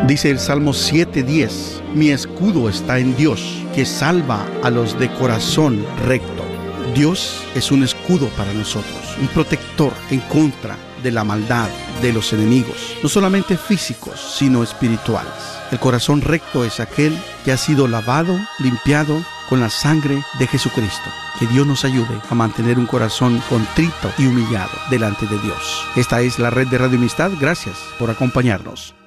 Dice el Salmo 7:10, mi escudo está en Dios, que salva a los de corazón recto. Dios es un escudo para nosotros, un protector en contra de la maldad de los enemigos, no solamente físicos, sino espirituales. El corazón recto es aquel que ha sido lavado, limpiado con la sangre de Jesucristo. Que Dios nos ayude a mantener un corazón contrito y humillado delante de Dios. Esta es la red de Radio Amistad. Gracias por acompañarnos.